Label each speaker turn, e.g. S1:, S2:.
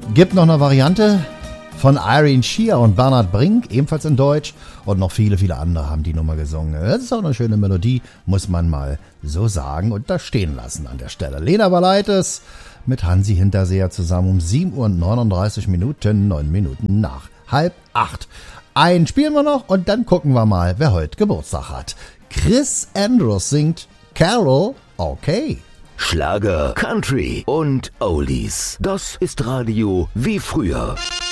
S1: Gibt noch eine Variante von Irene Shear und Bernhard Brink, ebenfalls in Deutsch. Und noch viele, viele andere haben die Nummer gesungen. Das ist auch eine schöne Melodie, muss man mal so sagen und da stehen lassen an der Stelle. Lena Valaitis mit Hansi Hinterseher zusammen um 7:39 Minuten, 9 Minuten nach 7:30. Einen spielen wir noch und dann gucken wir mal, wer heute Geburtstag hat. Chris Andrews singt Carol, okay.
S2: Schlager, Country und Oldies. Das ist Radio wie früher.